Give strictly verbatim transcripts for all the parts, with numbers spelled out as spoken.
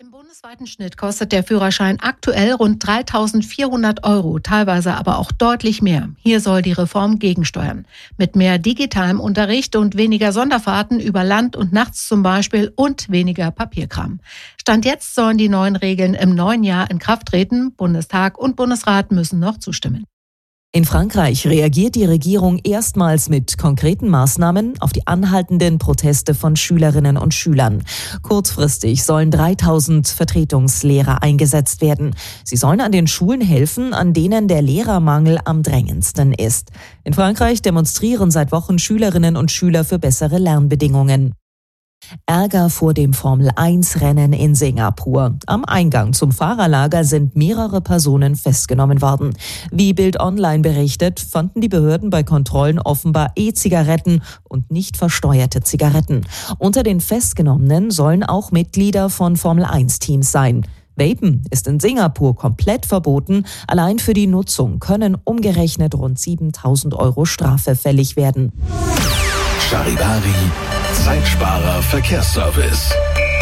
Im bundesweiten Schnitt kostet der Führerschein aktuell rund dreitausendvierhundert Euro, teilweise aber auch deutlich mehr. Hier soll die Reform gegensteuern. Mit mehr digitalem Unterricht und weniger Sonderfahrten über Land und nachts zum Beispiel und weniger Papierkram. Stand jetzt sollen die neuen Regeln im neuen Jahr in Kraft treten. Bundestag und Bundesrat müssen noch zustimmen. In Frankreich reagiert die Regierung erstmals mit konkreten Maßnahmen auf die anhaltenden Proteste von Schülerinnen und Schülern. Kurzfristig sollen dreitausend Vertretungslehrer eingesetzt werden. Sie sollen an den Schulen helfen, an denen der Lehrermangel am drängendsten ist. In Frankreich demonstrieren seit Wochen Schülerinnen und Schüler für bessere Lernbedingungen. Ärger vor dem Formel eins Rennen in Singapur. Am Eingang zum Fahrerlager sind mehrere Personen festgenommen worden. Wie Bild Online berichtet, fanden die Behörden bei Kontrollen offenbar E-Zigaretten und nicht versteuerte Zigaretten. Unter den Festgenommenen sollen auch Mitglieder von Formel eins Teams sein. Vapen ist in Singapur komplett verboten. Allein für die Nutzung können umgerechnet rund siebentausend Euro Strafe fällig werden. Charivari, Zeitsparer Verkehrsservice.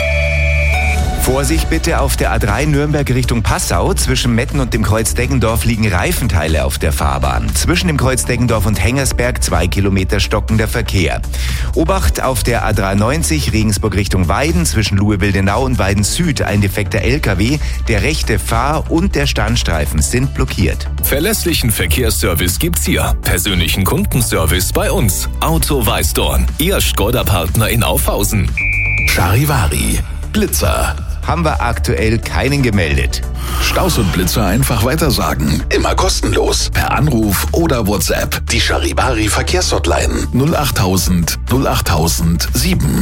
Vorsicht bitte auf der A drei Nürnberg Richtung Passau. Zwischen Metten und dem Kreuz Deggendorf liegen Reifenteile auf der Fahrbahn. Zwischen dem Kreuz Deggendorf und Hengersberg zwei Kilometer stockender Verkehr. Obacht auf der A dreiundneunzig Regensburg Richtung Weiden. Zwischen Luhe-Wildenau und Weiden Süd ein defekter L K W. Der rechte Fahr- und der Standstreifen sind blockiert. Verlässlichen Verkehrsservice gibt's hier. Persönlichen Kundenservice bei uns. Auto Weißdorn, Ihr Skoda-Partner in Aufhausen. Charivari, Blitzer. Haben wir aktuell keinen gemeldet. Staus und Blitzer einfach weitersagen. Immer kostenlos. Per Anruf oder WhatsApp. Die Charivari Verkehrshotline null achttausend null achttausend sieben.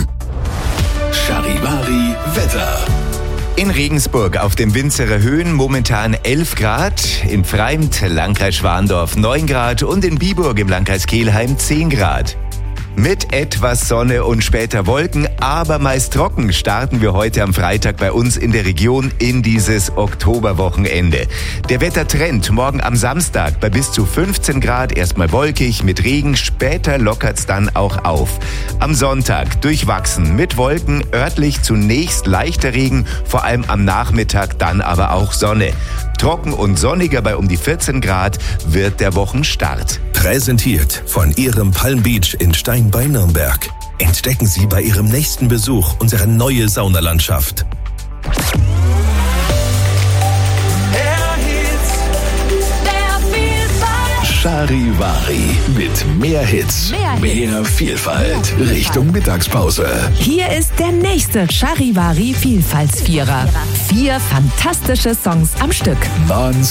Charivari Wetter. In Regensburg auf den Winzerer Höhen momentan elf Grad, in Pfreimd, Landkreis Schwandorf neun Grad und in Biburg im Landkreis Kelheim zehn Grad. Mit etwas Sonne und später Wolken, aber meist trocken, starten wir heute am Freitag bei uns in der Region in dieses Oktoberwochenende. Der Wettertrend morgen am Samstag bei bis zu fünfzehn Grad, erstmal wolkig mit Regen, später lockert's dann auch auf. Am Sonntag durchwachsen mit Wolken, örtlich zunächst leichter Regen, vor allem am Nachmittag dann aber auch Sonne. Trocken und sonniger bei um die vierzehn Grad wird der Wochenstart. Präsentiert von Ihrem Palm Beach in Stein bei Nürnberg. Entdecken Sie bei Ihrem nächsten Besuch unsere neue Saunalandschaft. Charivari mit mehr Hits, mehr, mehr Hits. Vielfalt mehr Richtung Mittagspause. Hier ist der nächste Charivari Vielfaltsvierer. Vier fantastische Songs am Stück. Non